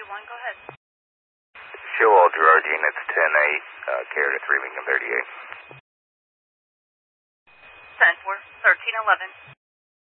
1, go ahead. Show all Gerard units 10-8, carrier to 3 Lincoln 38. 10-4, 1311.